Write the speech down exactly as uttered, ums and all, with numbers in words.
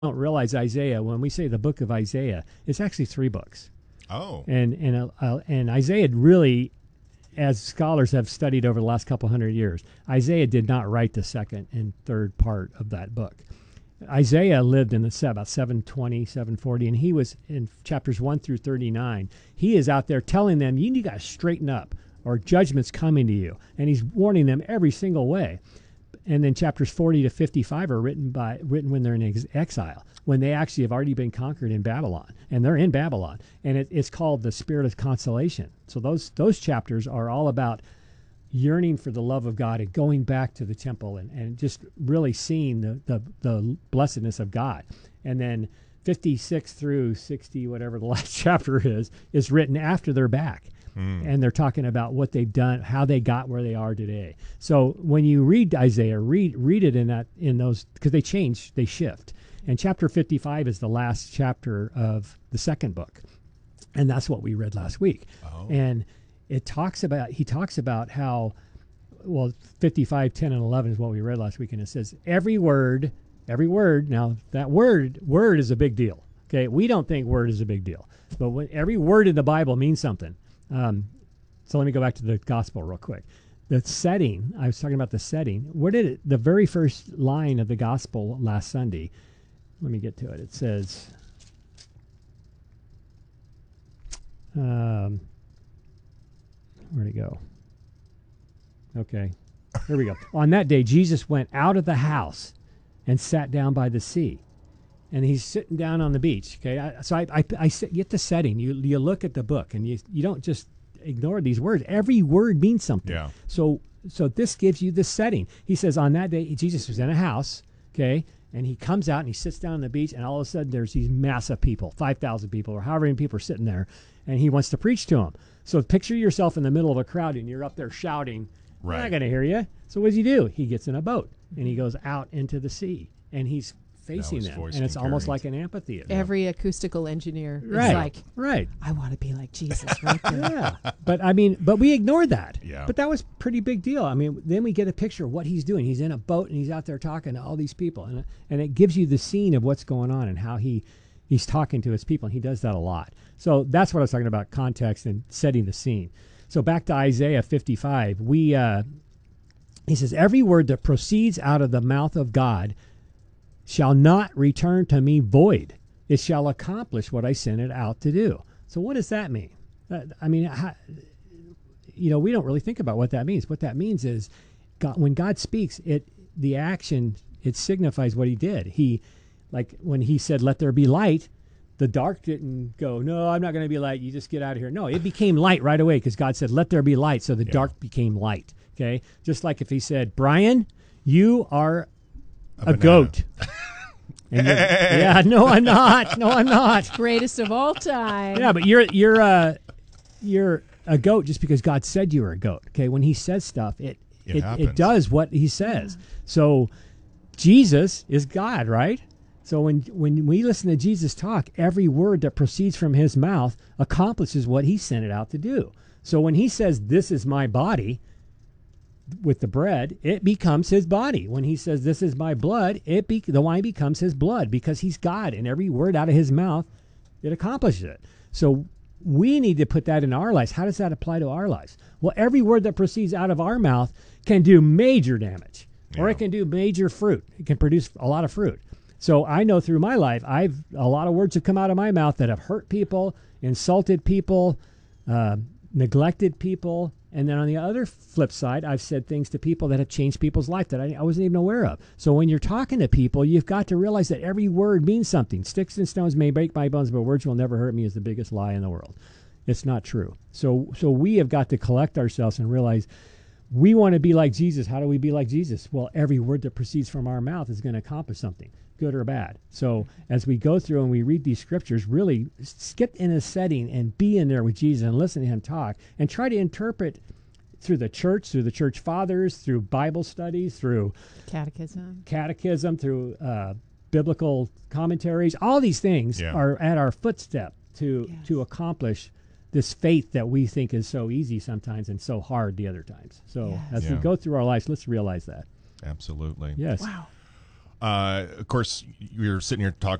don't realize Isaiah, when we say the book of Isaiah, it's actually three books. Oh. And and uh, and Isaiah really, as scholars have studied over the last couple hundred years, Isaiah did not write the second and third part of that book. Isaiah lived in the about seven twenty, seven forty, and he was in chapters one through thirty-nine. He is out there telling them, you got to straighten up or judgment's coming to you. And he's warning them every single way. And then chapters forty to fifty-five are written by written when they're in ex- exile, when they actually have already been conquered in Babylon, and they're in Babylon. And it, it's called the Spirit of Consolation. So those those chapters are all about yearning for the love of God and going back to the temple and, and just really seeing the, the, the blessedness of God. And then fifty-six through sixty, whatever the last chapter is, is written after they're back. Mm. And they're talking about what they've done, how they got where they are today. So when you read Isaiah, read read it in that in those, because they change, they shift. And chapter fifty-five is the last chapter of the second book, and that's what we read last week. Oh. And it talks about he talks about how, well, fifty-five, ten, and eleven is what we read last week, and it says every word, every word. Now that word word is a big deal. Okay, we don't think word is a big deal, but when every word in the Bible means something. Um, so let me go back to the gospel real quick. The setting, I was talking about the setting. Where did it, the very first line of the gospel last Sunday, let me get to it. It says, um, where'd it go? Okay, here we go. On that day, Jesus went out of the house and sat down by the sea. And he's sitting down on the beach. Okay, I, so I, I, I get the setting. You you look at the book, and you you don't just ignore these words. Every word means something. Yeah. So so this gives you the setting. He says on that day, Jesus was in a house. Okay, and he comes out and he sits down on the beach, and all of a sudden there's these massive people, five thousand people, or however many people are sitting there, and he wants to preach to them. So picture yourself in the middle of a crowd, and you're up there shouting. Right. I'm not going to hear you. So what does he do? He gets in a boat and he goes out into the sea, and he's facing them, and it's almost like an amphitheater. Every acoustical engineer right. is like, right. I want to be like Jesus right there. Yeah, but I mean, but we ignored that. Yeah. But that was a pretty big deal. I mean, then we get a picture of what he's doing. He's in a boat and he's out there talking to all these people, and and it gives you the scene of what's going on and how he he's talking to his people, and he does that a lot. So that's what I was talking about, context and setting the scene. So back to Isaiah fifty-five, we uh, he says, every word that proceeds out of the mouth of God shall not return to me void. It shall accomplish what I sent it out to do. So what does that mean? Uh, I mean, how, you know, we don't really think about what that means. What that means is God, when God speaks, it the action, it signifies what he did. He, like when he said, let there be light, the dark didn't go, no, I'm not going to be light. You just get out of here. No, it became light right away because God said, let there be light. So the yeah. dark became light. Okay. Just like if he said, Brian, you are a, a goat. And yeah, no, I'm not. No, I'm not. Greatest of all time. Yeah, but you're you're uh, you're a goat just because God said you were a goat. Okay, when He says stuff, it it, it, it does what He says. Yeah. So Jesus is God, right? So when when we listen to Jesus talk, every word that proceeds from His mouth accomplishes what He sent it out to do. So when He says, "This is my body," with the bread, it becomes his body. When he says, this is my blood, it be, the wine becomes his blood because he's God, and every word out of his mouth, it accomplishes it. So we need to put that in our lives. How does that apply to our lives? Well, every word that proceeds out of our mouth can do major damage, yeah. or it can do major fruit. It can produce a lot of fruit. So I know through my life, I've a lot of words have come out of my mouth that have hurt people, insulted people, uh, neglected people. And then on the other flip side, I've said things to people that have changed people's life that I, I wasn't even aware of. So when you're talking to people, you've got to realize that every word means something. Sticks and stones may break my bones, but words will never hurt me is the biggest lie in the world. It's not true. So so we have got to collect ourselves and realize we want to be like Jesus. How do we be like Jesus? Well, every word that proceeds from our mouth is going to accomplish something, good or bad. So as we go through and we read these scriptures, really get in a setting and be in there with Jesus and listen to him talk and try to interpret through the church, through the church fathers, through Bible studies, through catechism, catechism, through uh, biblical commentaries. All these things yeah. are at our footstep to yes. to accomplish this faith that we think is so easy sometimes and so hard the other times. So yes. as yeah. we go through our lives, let's realize that. Absolutely. Yes. Wow. Uh, of course, you're sitting here talking